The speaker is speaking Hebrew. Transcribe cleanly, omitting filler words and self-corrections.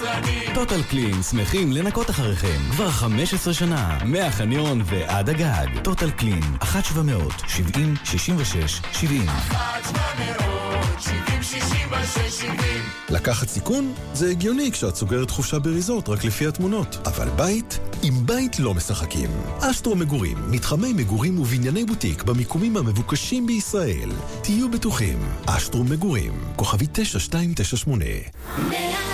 יצרני. טוטל קלין שמחים לנקות אחריכם כבר 15 שנה, מהחניון ועד הגג. טוטל קלין 1-700-70-66-70. 1-700-70-66-70. לקחת סיכון? זה הגיוני כשאת סוגרת חופשה בריזורט רק לפי התמונות. אבל בית? עם בית לא משחקים. אסטרו מגורים, מתחמי מגורים ובנייני בוטיק במיקומים המבוקשים בישראל. תהיו בטוחים. אסטרו מגורים, כוכבי 9298.